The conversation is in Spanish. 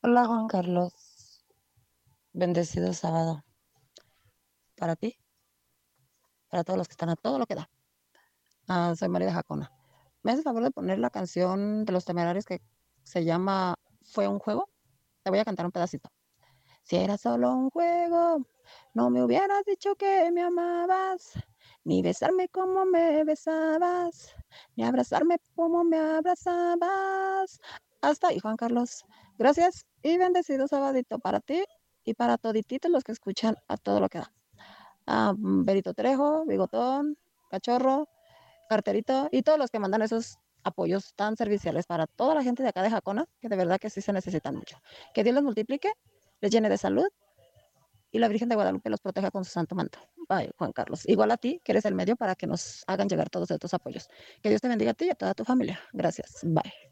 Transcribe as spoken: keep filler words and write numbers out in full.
Hola Juan Carlos, bendecido sábado para ti, para todos los que están a todo lo que da. Ah, soy María de Jacona. ¿Me haces el favor de poner la canción de los Temerarios que se llama Fue un juego? Te voy a cantar un pedacito. Si era solo un juego, no me hubieras dicho que me amabas, ni besarme como me besabas, ni abrazarme como me abrazabas. Hasta ahí, Juan Carlos. Gracias y bendecido sabadito para ti y para todititos los que escuchan a todo lo que da. Ah, Berito Trejo, Bigotón, Cachorro, Carterito y todos los que mandan esos apoyos tan serviciales para toda la gente de acá de Jacona, que de verdad que sí se necesitan mucho. Que Dios los multiplique, les llene de salud y la Virgen de Guadalupe los proteja con su santo manto. Bye, Juan Carlos. Igual a ti, que eres el medio para que nos hagan llegar todos estos apoyos. Que Dios te bendiga a ti y a toda tu familia. Gracias. Bye.